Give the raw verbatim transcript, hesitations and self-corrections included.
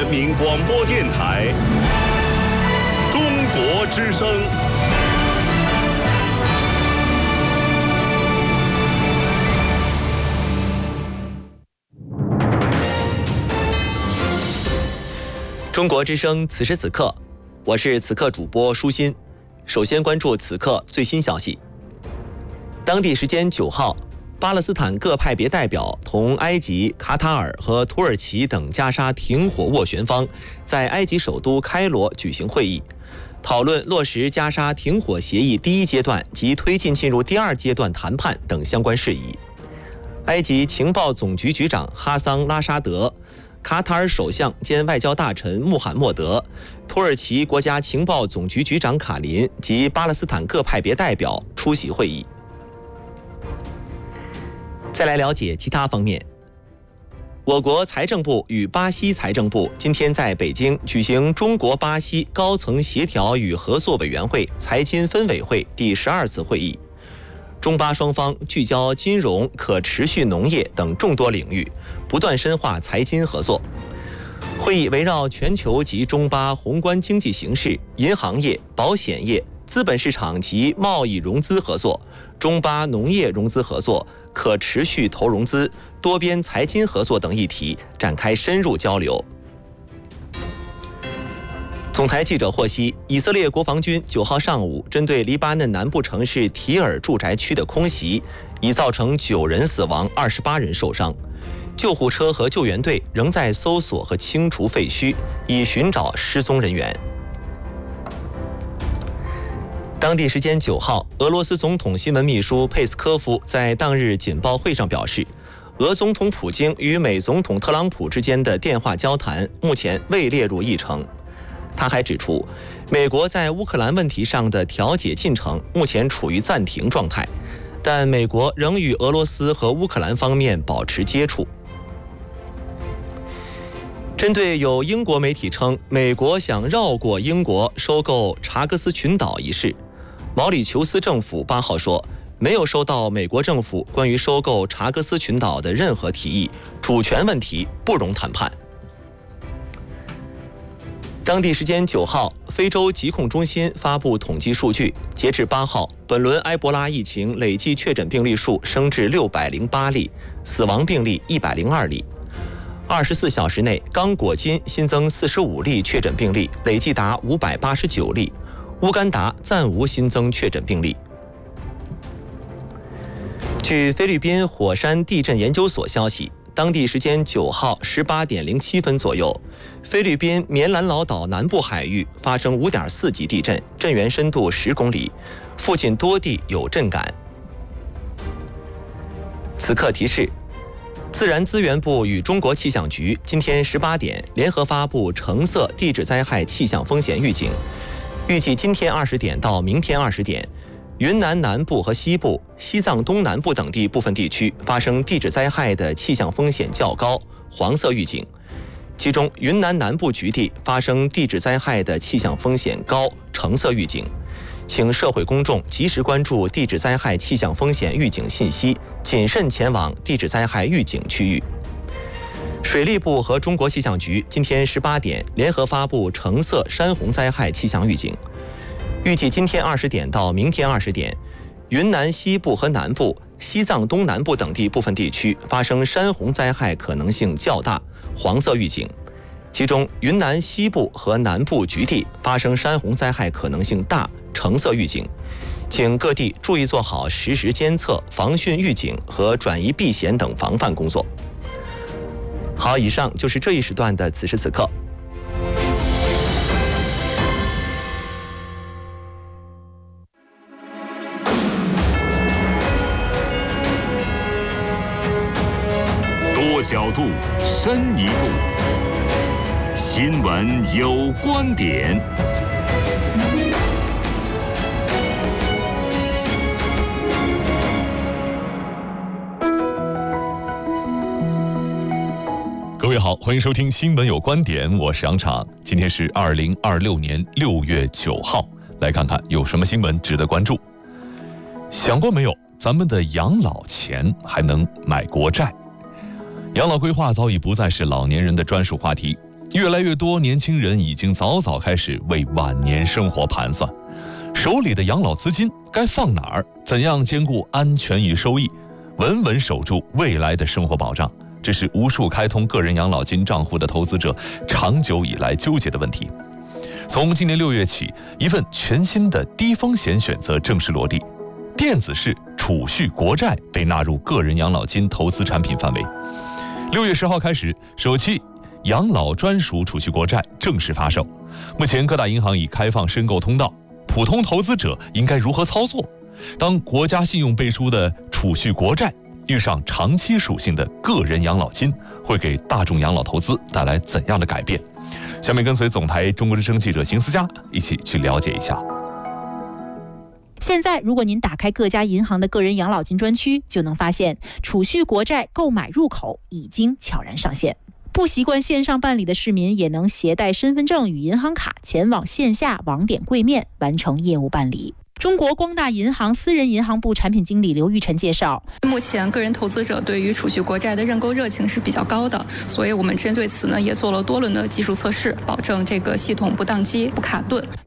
民广播电台中国之声。 中国之声，此时此刻，我是此刻主播舒心。首先关注此刻最新消息。当地时间九号，巴勒斯坦各派别代表同埃及、卡塔尔和土耳其等加沙停火斡旋方在埃及首都开罗举行会议，讨论落实加沙停火协议第一阶段及推进进入第二阶段谈判等相关事宜。埃及情报总局局长哈桑·拉沙德、卡塔尔首相兼外交大臣穆罕默德、土耳其国家情报总局局长卡林及巴勒斯坦各派别代表出席会议。再来了解其他方面。我国财政部与巴西财政部今天在北京举行中国巴西高层协调与合作委员会财经分委会第十二次会议。中巴双方聚焦金融、可持续农业等众多领域，不断深化财经合作。会议围绕全球及中巴宏观经济形势、银行业、保险业、资本市场及贸易融资合作、中巴农业融资合作、可持续投融资、多边财经合作等议题展开深入交流。总台记者获悉，以色列国防军九号上午针对黎巴嫩南部城市提尔住宅区的空袭，已造成九人死亡、二十八人受伤。救护车和救援队仍在搜索和清除废墟，以寻找失踪人员。当地时间九号，俄罗斯总统新闻秘书佩斯科夫在当日简报会上表示，俄总统普京与美总统特朗普之间的电话交谈目前未列入议程。他还指出，美国在乌克兰问题上的调解进程目前处于暂停状态，但美国仍与俄罗斯和乌克兰方面保持接触。针对有英国媒体称美国想绕过英国收购查格斯群岛一事，毛里求斯政府八号说，没有收到美国政府关于收购查格斯群岛的任何提议，主权问题不容谈判。当地时间九号，非洲疾控中心发布统计数据，截至八号，本轮埃博拉疫情累计确诊病例数升至六百零八例，死亡病例一百零二例。二十四小时内，刚果金新增四十五例确诊病例，累计达五百八十九例。乌干达暂无新增确诊病例。据菲律宾火山地震研究所消息，当地时间九号十八点零七分左右，菲律宾棉兰老岛南部海域发生五点四级地震，震源深度十公里，附近多地有震感。此刻提示，自然资源部与中国气象局今天十八点联合发布橙色地质灾害气象风险预警，预计今天二十点到明天二十点，云南南部和西部、西藏东南部等地部分地区发生地质灾害的气象风险较高，黄色预警。其中，云南南部局地发生地质灾害的气象风险高，橙色预警。请社会公众及时关注地质灾害气象风险预警信息，谨慎前往地质灾害预警区域。水利部和中国气象局今天十八点联合发布橙色山洪灾害气象预警，预计今天二十点到明天二十点，云南西部和南部、西藏东南部等地部分地区发生山洪灾害可能性较大，黄色预警。其中，云南西部和南部局地发生山洪灾害可能性大，橙色预警。请各地注意做好实时监测、防汛预警和转移避险等防范工作。好，以上就是这一时段的此时此刻。 多角度，深一步。新闻有观点。 各位好，欢迎收听新闻有观点，我是杨昶。今天是二零二六年六月九号，来看看有什么新闻值得关注。想过没有，咱们的养老钱还能买国债？养老规划早已不再是老年人的专属话题。 越来越多年轻人已经早早开始为晚年生活盘算，手里的养老资金该放哪儿？怎样兼顾安全与收益，稳稳守住未来的生活保障？这是无数开通个人养老金账户的投资者长久以来纠结的问题。从今年六月起，一份全新的低风险选择正式落地，电子式储蓄国债被纳入个人养老金投资产品范围。六月十号开始，首期养老专属储蓄国债正式发售。目前各大银行已开放申购通道，普通投资者应该如何操作？当国家信用背书的储蓄国债遇上长期属性的个人养老金，会给大众养老投资带来怎样的改变？下面跟随总台中国之声记者邢思佳一起去了解一下。 现在，如果您打开各家银行的个人养老金专区，就能发现储蓄国债购买入口已经悄然上线。不习惯线上办理的市民也能携带身份证与银行卡前往线下网点柜面完成业务办理。中国光大银行私人银行部产品经理刘玉晨介绍， 目前个人投资者对于储蓄国债的认购热情是比较高的，所以我们针对此呢也做了多轮的技术测试，保证这个系统不宕机、不卡顿。